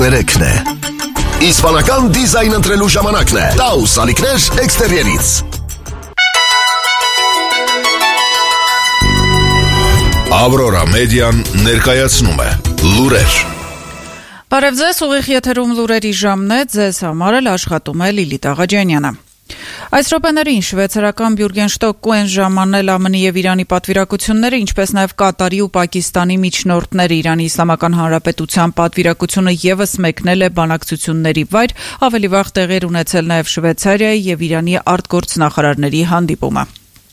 3-ն է։ Իսպանական դիզայն ընտրելու ժամանակն է։ Taus ալիքներ էքստերիերից։ Aurora Median ներկայացնում է լուրեր։ Բարև ձեզ, ուղիղ եթերում լուրերի ժամն է, ձեզ համար էլ աշխատում է Լիլիթ Աղաջանյանը։ Այս րոպեներին շվեյցարական Բյուրգենշտոկն ժամանել ԱՄՆ-ի եւ Իրանի պատվիրակությունները, ինչպես նաեւ Կատարի ու Պակիստանի միջնորդները Իրանի Իսլամական Հանրապետության պատվիրակությունը եւս մեկնել է բանակցությունների վայր, ավելի վաղ տեղի ունեցել նաեւ Շվեյցարիայի եւ Իրանի արտգործնախարարների հանդիպումը։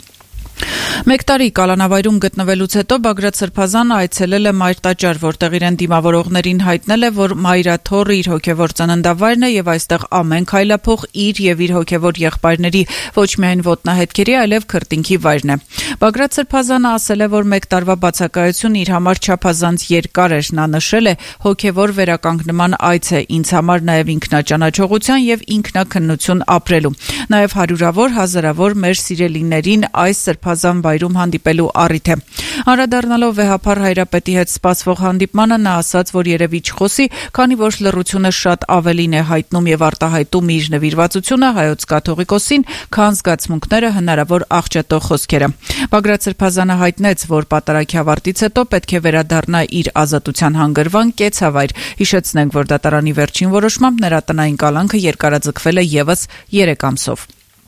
Մեկ տարի կալանավայրում գտնվելուց հետո Բագրատ Սրբազանը այցելել է Մայրտաճար, որտեղ իրեն դիմավորողներին հայտնել է, որ Մայրաթոռը իր հոգևոր ծննդավայրն է եւ այստեղ ամեն քայլափող իր եւ իր հոգևոր եղբայրների ոչ միայն ոտնահետքերի, այլև քրտինքի վայրն է։ Բագրատ Սրբազանը ասել է, որ մեկ տարվա բացակայությունը իր համար չափազանց երկար էր, նա նշել է, հոգևոր վերականգնման այց է ինձ համար նաեւ ինքնաճանաչողության եւ ինքնակնություն ապրելու։ Նաեւ հարյուրավոր, հազարավոր մեր սիրելիներին այս Սրբազան վայրում հանդիպելու առիթ է։ Անդրադառնալով վեհափառ Հայրապետի հետ սպասվող հանդիպմանը նա ասաց, որ երևի չխոսի, քանի որ լռությունը շատ ավելին է հայտնում եւ արտահայտում իր նվիրվածությունը հայոց կաթողիկոսին, քան զգացմունքները հնարավոր աղճատող խոսքերը։ Բագրատ Սրբազանը հայտնեց, որ պատարագի ավարտից հետո պետք է վերադառնա իր ազատության հանգրվան կեցավայր։ Հիշեցնենք, որ դատարանի վերջին որոշմամբ նրա տնային կալանքը երկարաձգվել է եւս 3 ամսով։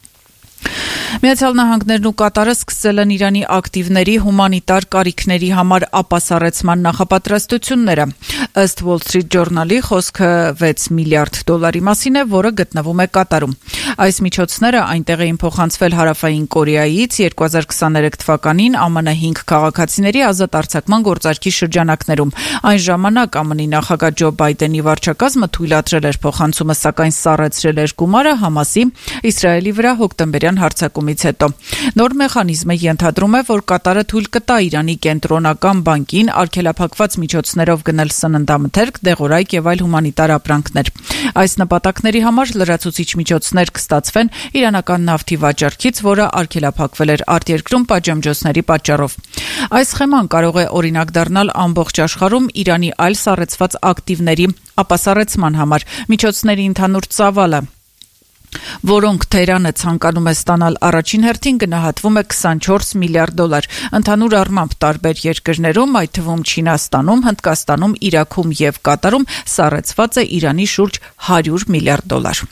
Միացյալ Նահանգներն ու Կատարը սկսել են Իրանի ակտիվների հումանիտար կարիքների համար ապասառեցման նախապատրաստությունները։ Ըստ Wall Street Journal-ի խոսքը $6 միլիարդ մասին է, որը գտնվում է Կատարում։ Այս միջոցները այնտեղ էին փոխանցվել Հարավային Կորեայից 2023 թվականին ԱՄՆ 5 քաղաքացիների ազատ արձակման գործարքի շրջանակներում։ Այն ժամանակ ԱՄՆ նախագահ Ջո Բայդենի վարչակազմը թույլատրել էր փոխանցումը, սակայն սառեցրել էր գումարը Համասի Իսրայելի վրա հոկտեմբերյան հարձակումից հետո։ Նոր մեխանիզմը ենթադրում է, որ Կատարը թույլ կտա Իրանի կենտրոնական բանկին արգելափակված միջոցներով գնել սննդամթերք, դեղորայք եւ այլ հումանիտար ապրանքներ։ Այս նպատակների համար լրացուցիչ միջոցներ կստացվեն իրանական նավթի վաճառքից, որը արգելափակվել էր արտերկրում պատժամիջոցների պատճառով։ Այս սխեման կարող է օրինակ դառնալ ամբողջ աշխարհում Իրանի այլ սառեցված ակտիվների ապասառեցման համար։ Միջոցների ընդհանուր ծավալը, որոնք Թեհրանը ցանկանում է ստանալ առաջին հերթին, գնահատվում է $24 միլիարդ։ Ընդհանուր առմամբ տարբեր երկրներում, այդ թվում Չինաստանում, Հնդկաստանում, Իրաքում եւ Կատարում սառեցված է Իրանի շուրջ $100 միլիարդ։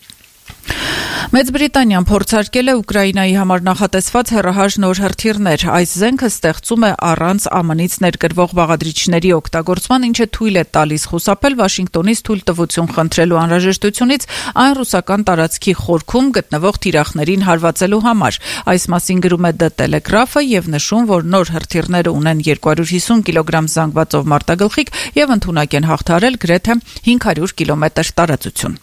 Մեծ Բրիտանիան փորձարկել է Ուկրաինայի համար նախատեսված հեռահար նոր հրթիռներ։ Այս զենքը ստեղծում է առանց ԱՄՆ-ից ներկրվող բաղադրիչների օգտագործման, ինչը թույլ է տալիս խուսափել Վաշինգտոնից թույլտվություն խնդրելու անհրաժեշտությունից այն ռուսական տարածքի խորքում գտնվող թիրախներին հարվածելու համար։ Այս մասին գրում է The Telegraph-ը եւ նշում, որ նոր հրթիռները ունեն 250 կիլոգրամ զանգվածով մարտագլխիկ եւ ընդունակ են հաղթահարել գրեթե 500 կիլոմետր տարածություն։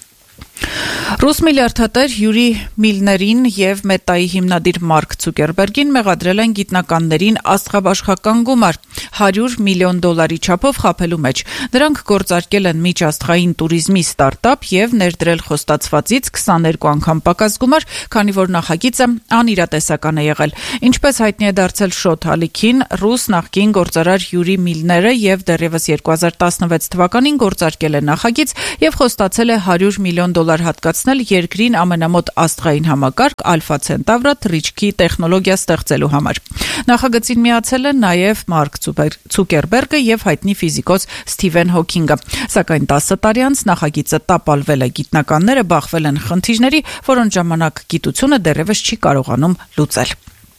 Ռուս միլիարդատեր Յուրի Միլներին եւ Մետայի հիմնադիր Մարկ Ցուկերբերգին մեղադրել են գիտնականներին աստղաբաշխական գումար $100 միլիոն չափով խաբելու մեջ։ Նրանք գործարկել են միջաստղային туриզմի ստարտափ եւ ներդրել խոստացվածից 22 անգամ պակաս գումար, քանի որ նախագիծը անիրատեսական է եղել։ Ինչպես հայտնի է դարձել Շոթ Ալիքին, ռուս նախկին գործարար Յուրի Միլները եւ դեռևս 2016 թվականին գործարկել է նախագիծ եւ խոստացել է $100 միլիոն հատկացնել երկրին ամենամոտ աստղային համակարգ Ալֆա Ցենտավրը թռիչքի տեխնոլոգիա ստեղծելու համար։ Նախագծին միացել են նաև Մարկ Ցուկերբերգը եւ հայտնի ֆիզիկոս Սթիվեն Հոքինգը։ Սակայն 10 տարի անց նախագիծը տապալվել է, գիտնականները բախվել են խնդիրների, որոնց ժամանակ գիտությունը դեռևս չի կարողանում լուծել։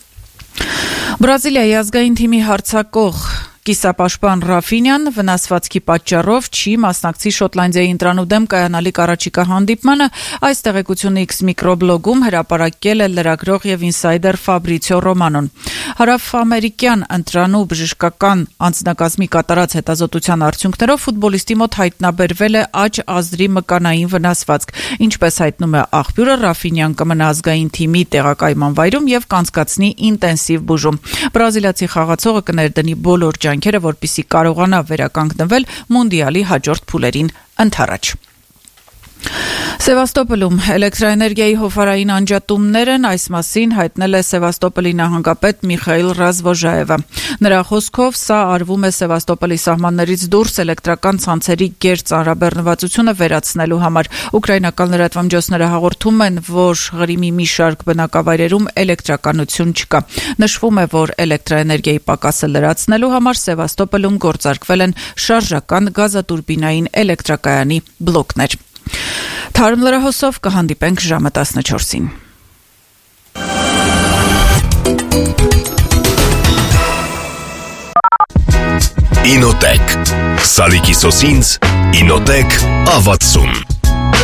Բրազիլիայի ազգային թիմի հարձակող կիսապաշտպան Ռաֆինյան վնասվածքի պատճառով չի մասնակցի Շոտլանդիայի ընտրանու դեմ կայանալիք առաջիկա հանդիպմանը։ Այս տեղեկությունը X միկրոբլոգում հրապարակել է լրագրող եւ ինսայդեր Ֆաբրիցիո Ռոմանոն։ Հարավամերիկյան ընտրանու բժշկական անձնակազմի կատարած հետազոտության արդյունքներով ֆուտբոլիստի մոտ հայտնաբերվել է աջ ազդրի մկանային վնասվածք։ Ինչպես հայտնում է աղբյուրը, Ռաֆինյան կմնա ազգային թիմի տեղակայման վայրում եւ կանցկացնի ինտենսիվ բուժում։ Բրազիլացի խաղացողը կներդնի բոլոր ջանքերը, որպեսզի կարողանա վերականգնվել մունդիալի հաջորդ փուլերին ընդառաջ։ Սևաստոպոլում էլեկտրաէներգիայի հովհարային անջատումներն այս մասին հայտնել է Սևաստոպոլի նահանգապետ Միխայիլ Ռազվոժաևը։ Նրա խոսքով սա արվում է Սևաստոպոլի սահմաններից դուրս էլեկտրական ցանցերի գերծ անհրաժեշտությունը վերացնելու համար։ Ուկրաինական լրատվամիջոցները հաղորդում են, որ Ղրիմի մի շարք բնակավայրերում էլեկտրականություն չկա։ Նշվում է, որ էլեկտրաէներգիայի պակասը լրացնելու համար Սևաստոպոլում գործարկվել են շարժական գազատուրբինային էլեկտրակայանի բլոկներ։ Թարմ լրահոսով կհանդիպենք ժամը 14-ին։ Ինոտեք Սալիկի սոսինց Ինոտեք ավացում